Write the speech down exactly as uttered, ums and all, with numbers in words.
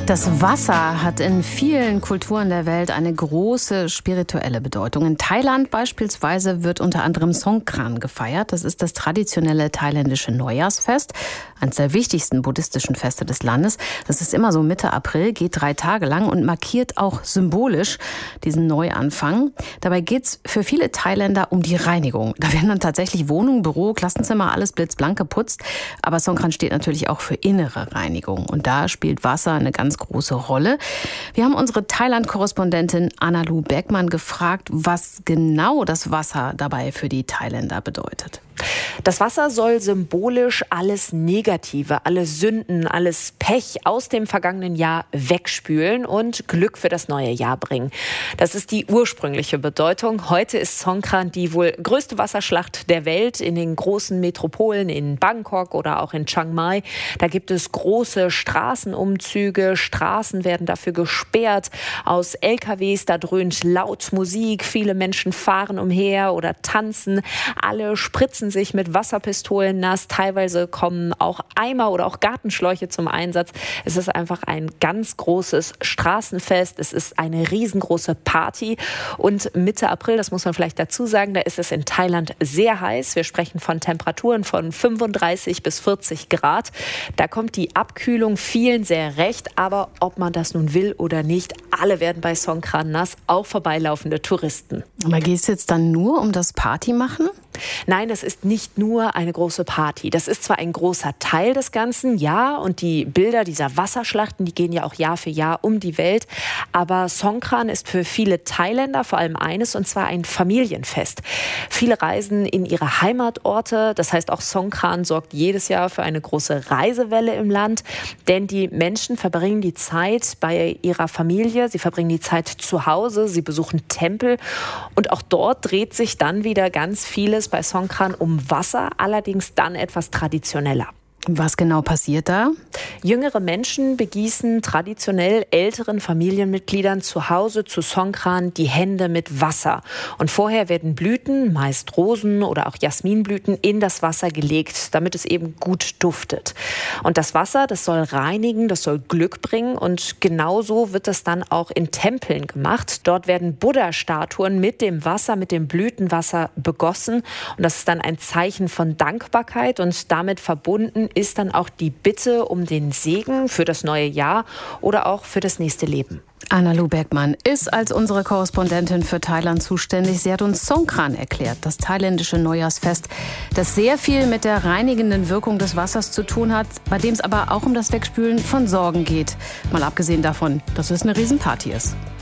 Das Wasser hat in vielen Kulturen der Welt eine große spirituelle Bedeutung. In Thailand beispielsweise wird unter anderem Songkran gefeiert. Das ist das traditionelle thailändische Neujahrsfest, eines der wichtigsten buddhistischen Feste des Landes. Das ist immer so Mitte April, geht drei Tage lang und markiert auch symbolisch diesen Neuanfang. Dabei geht es für viele Thailänder um die Reinigung. Da werden dann tatsächlich Wohnung, Büro, Klassenzimmer, alles blitzblank geputzt. Aber Songkran steht natürlich auch für innere Reinigung. Und da spielt Wasser eine ganz große Rolle. Wir haben unsere Thailand-Korrespondentin Anna-Lu Bergmann gefragt, was genau das Wasser dabei für die Thailänder bedeutet. Das Wasser soll symbolisch alles Negative, alle Sünden, alles Pech aus dem vergangenen Jahr wegspülen und Glück für das neue Jahr bringen. Das ist die ursprüngliche Bedeutung. Heute ist Songkran die wohl größte Wasserschlacht der Welt in den großen Metropolen in Bangkok oder auch in Chiang Mai. Da gibt es große Straßenumzüge, Straßen werden dafür gesperrt aus L K Ws, da dröhnt laut Musik, viele Menschen fahren umher oder tanzen, alle spritzen sich mit Wasserpistolen nass. Teilweise kommen auch Eimer oder auch Gartenschläuche zum Einsatz. Es ist einfach ein ganz großes Straßenfest. Es ist eine riesengroße Party. Und Mitte April, das muss man vielleicht dazu sagen, da ist es in Thailand sehr heiß. Wir sprechen von Temperaturen von fünfunddreißig bis vierzig Grad. Da kommt die Abkühlung vielen sehr recht. Aber ob man das nun will oder nicht, alle werden bei Songkran nass, auch vorbeilaufende Touristen. Aber geht es jetzt dann nur um das Partymachen? Nein, das ist nicht nur eine große Party. Das ist zwar ein großer Teil des Ganzen, ja, und die Bilder dieser Wasserschlachten, die gehen ja auch Jahr für Jahr um die Welt. Aber Songkran ist für viele Thailänder vor allem eines, und zwar ein Familienfest. Viele reisen in ihre Heimatorte. Das heißt, auch Songkran sorgt jedes Jahr für eine große Reisewelle im Land. Denn die Menschen verbringen die Zeit bei ihrer Familie. Sie verbringen die Zeit zu Hause. Sie besuchen Tempel. Und auch dort dreht sich dann wieder ganz vieles bei Songkran um Wasser, allerdings dann etwas traditioneller. Was genau passiert da? Jüngere Menschen begießen traditionell älteren Familienmitgliedern zu Hause zu Songkran die Hände mit Wasser. Und vorher werden Blüten, meist Rosen oder auch Jasminblüten, in das Wasser gelegt, damit es eben gut duftet. Und das Wasser, das soll reinigen, das soll Glück bringen. Und genauso wird das dann auch in Tempeln gemacht. Dort werden Buddha-Statuen mit dem Wasser, mit dem Blütenwasser begossen. Und das ist dann ein Zeichen von Dankbarkeit und damit verbunden ist dann auch die Bitte um den Segen für das neue Jahr oder auch für das nächste Leben. Anna-Lu Bergmann ist als unsere Korrespondentin für Thailand zuständig. Sie hat uns Songkran erklärt, das thailändische Neujahrsfest, das sehr viel mit der reinigenden Wirkung des Wassers zu tun hat, bei dem es aber auch um das Wegspülen von Sorgen geht. Mal abgesehen davon, dass es eine Riesenparty ist.